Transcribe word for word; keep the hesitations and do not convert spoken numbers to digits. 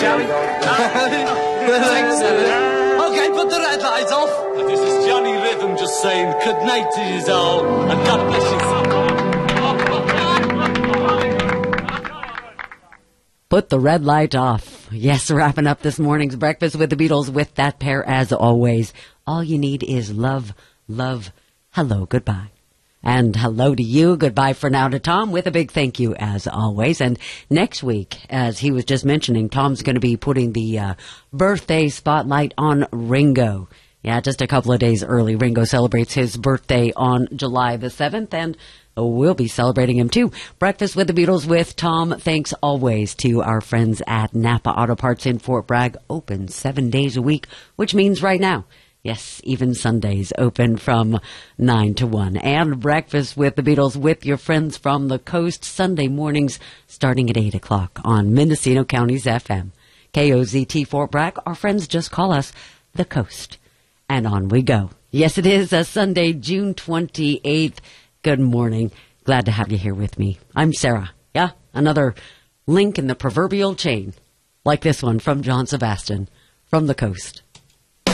shall we? Thanks, Senator. Okay, put the red light off. And this is Johnny Rhythm just saying good night to you all, and God bless you. Put the red light off. Yes, wrapping up this morning's Breakfast with the Beatles with that pair as always. All you need is love, love, hello, goodbye. And hello to you. Goodbye for now to Tom with a big thank you as always. And next week, as he was just mentioning, Tom's going to be putting the uh, birthday spotlight on Ringo. Yeah, just a couple of days early. Ringo celebrates his birthday on July the seventh, and we'll be celebrating him too. Breakfast with the Beatles with Tom. Thanks always to our friends at Napa Auto Parts in Fort Bragg. Open seven days a week, which means right now. Yes, even Sundays open from nine to one. And Breakfast with the Beatles with your friends from the coast, Sunday mornings starting at eight o'clock on Mendocino County's F M. K O Z T Fort Bragg. Our friends just call us the coast. And on we go. Yes, it is a Sunday, June twenty-eighth. Good morning. Glad to have you here with me. I'm Sarah. Yeah, another link in the proverbial chain, like this one from John Sebastian from the coast.